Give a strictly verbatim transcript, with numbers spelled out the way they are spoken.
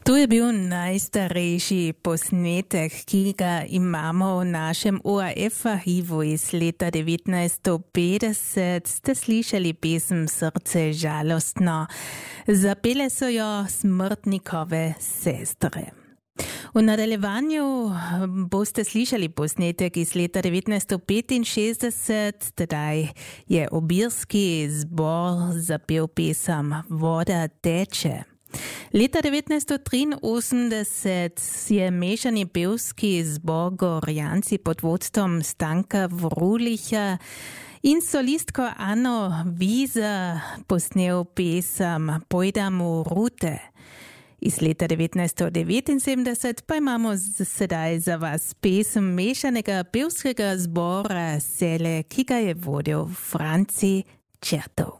To je bil najstarejši posnetek, ki ga imamo v našem O R F-arhivu iz leta devetnajststo petdeset. Ste slišali pesem Srce žalostno. Zapele so jo Smrtnikove sestre. V nadaljevanju boste slišali posnetek iz leta devetnajststo petinšestdeset, tedaj je obirski zbor zapel pesem Voda teče. Leta devetnajststo triinosemdeset je mešani pevski zbor Gorjanci pod vodstvom Stanka Vrulicha in solistko Ano Wiese posnel pesem Pojdam v rute. Iz leta devetnajststo devetinsedemdeset pa imamo sedaj za vas pesem mešanega pevskega zbora Sele, ki ga je vodil Franci Čertov.